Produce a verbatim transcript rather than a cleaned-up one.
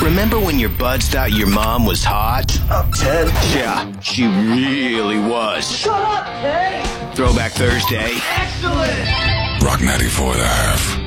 Remember when your buds thought your mom was hot? Oh, Ted. Yeah, she really was. Shut up, Ted. Throwback Thursday. Excellent. Rock ninety-four and a half.